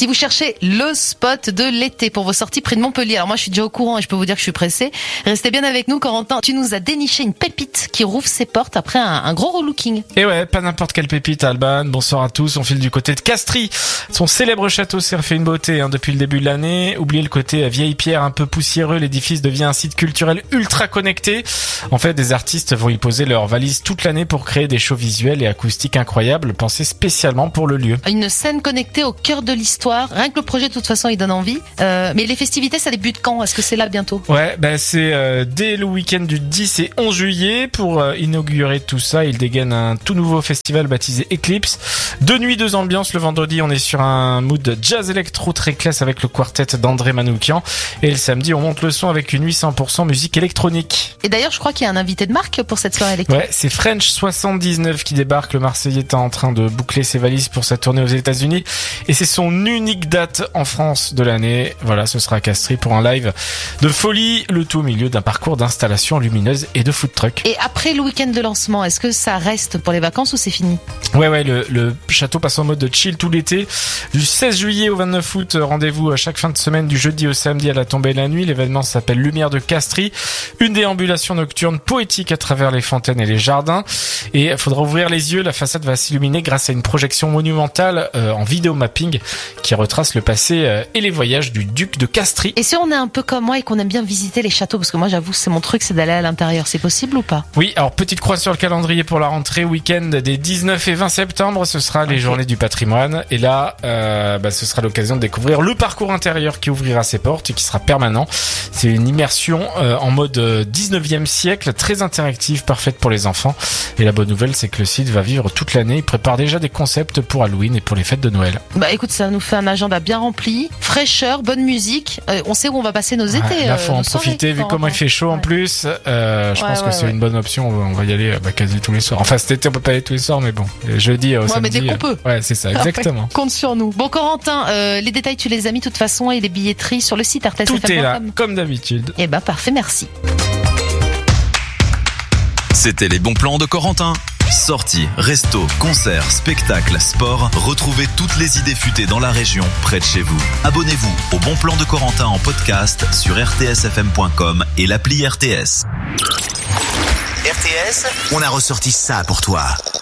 Si vous cherchez le spot de l'été pour vos sorties près de Montpellier, alors moi je suis déjà au courant et je peux vous dire que je suis pressée. Restez bien avec nous, Corentin. Tu nous as déniché une pépite qui rouvre ses portes après un gros relooking. Et ouais, pas n'importe quelle pépite, Alban. Bonsoir à tous. On file du côté de Castries. Son célèbre château s'est refait une beauté depuis le début de l'année. Oubliez le côté vieille pierre un peu poussiéreux. L'édifice devient un site culturel ultra connecté. En fait, des artistes vont y poser leurs valises toute l'année pour créer des shows visuels et acoustiques incroyables, pensés spécialement pour le lieu. Une scène connectée au cœur de l'histoire. Rien que le projet, de toute façon, il donne envie. Mais les festivités, ça débute quand ? Est-ce que c'est là bientôt ? Ouais, c'est dès le week-end du 10 et 11 juillet. Pour inaugurer tout ça, il dégaine un tout nouveau festival baptisé Eclipse. 2 nuits, 2 ambiances. Le vendredi, on est sur un mood jazz électro très classe avec le quartet d'André Manoukian. Et le samedi, on monte le son avec une nuit 100% musique électronique. Et d'ailleurs, je crois qu'il y a un invité de marque pour cette soirée électro. Ouais, c'est French 79 qui débarque. Le Marseillais est en train de boucler ses valises pour sa tournée aux États-Unis. Et c'est son unique date en France de l'année. Voilà, ce sera à Castries pour un live de folie. Le tout au milieu d'un parcours d'installation lumineuse et de food truck. Et après le week-end de lancement, est-ce que ça reste pour les vacances ou c'est fini ? Ouais, le château passe en mode de chill tout l'été. Du 16 juillet au 29 août, rendez-vous chaque fin de semaine du jeudi au samedi à la tombée de la nuit. L'événement s'appelle Lumière de Castries. Une déambulation nocturne poétique à travers les fontaines et les jardins. Et il faudra ouvrir les yeux, la façade va s'illuminer grâce à une projection monumentale en vidéo mapping qui retrace le passé et les voyages du duc de Castries. Et si on est un peu comme moi et qu'on aime bien visiter les châteaux, parce que moi j'avoue c'est mon truc, c'est d'aller à l'intérieur, c'est possible ou pas ? Oui, alors petite croix sur le calendrier pour la rentrée, week-end des 19 et 20 septembre, ce sera les journées du patrimoine. Et là, ce sera l'occasion de découvrir le parcours intérieur qui ouvrira ses portes et qui sera permanent. C'est une immersion en mode 19e siècle, très interactive, parfaite pour les enfants. Et la bonne nouvelle, c'est que le site va vivre toute l'année. Il prépare déjà des concepts pour Halloween et pour les fêtes de Noël. Écoute, ça nous fait un agenda bien rempli, fraîcheur, bonne musique. On sait où on va passer nos étés. Là, faut en profiter, vu comment il fait chaud en plus. Je pense que c'est une bonne option. On va y aller quasi tous les soirs. Enfin, cet été, on peut pas aller tous les soirs, mais bon, jeudi au samedi. Mais dès qu'on peut. Ouais, c'est ça, exactement. Compte sur nous. Bon, Corentin, les détails, tu les as mis de toute façon et les billetteries sur le site rtsfm.com. Tout est là, comme d'habitude. Parfait, merci. C'était les bons plans de Corentin. Sorties, restos, concerts, spectacles, sport. Retrouvez toutes les idées futées dans la région, près de chez vous. Abonnez-vous au Bon Plan de Corentin en podcast sur rtsfm.com et l'appli RTS. RTS, on a ressorti ça pour toi.